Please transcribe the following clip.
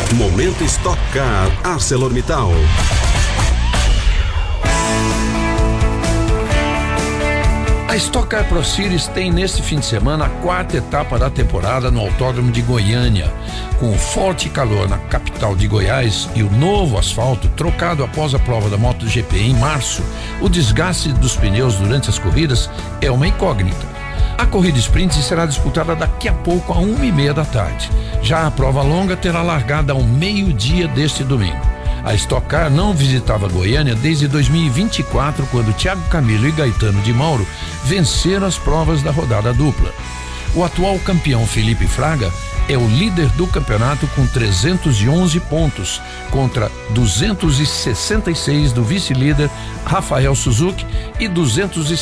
Momento Stock Car ArcelorMittal. A Stock Car Pro Series tem neste fim de semana a quarta etapa da temporada no Autódromo de Goiânia. Com o forte calor na capital de Goiás e o novo asfalto trocado após a prova da MotoGP em março, o desgaste dos pneus durante as corridas é uma incógnita. A corrida sprint será disputada daqui a pouco, a 1:30 da tarde. Já a prova longa terá largada ao meio-dia deste domingo. A Stock Car não visitava Goiânia desde 2024, quando Thiago Camilo e Gaetano de Mauro venceram as provas da rodada dupla. O atual campeão Felipe Fraga é o líder do campeonato com 311 pontos, contra 266 do vice-líder Rafael Suzuki e 250